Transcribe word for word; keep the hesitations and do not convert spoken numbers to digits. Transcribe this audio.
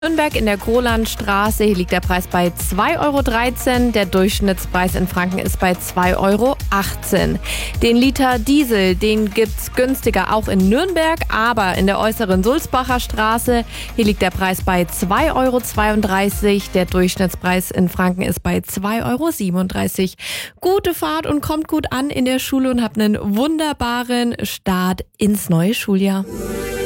Nürnberg in der Grolandstraße, hier liegt der Preis bei zwei Euro dreizehn, der Durchschnittspreis in Franken ist bei zwei Euro achtzehn. Den Liter Diesel, den gibt's günstiger auch in Nürnberg, aber in der äußeren Sulzbacher Straße, hier liegt der Preis bei zwei Euro zweiunddreißig, der Durchschnittspreis in Franken ist bei zwei Euro siebenunddreißig. Gute Fahrt und kommt gut an in der Schule und habt einen wunderbaren Start ins neue Schuljahr.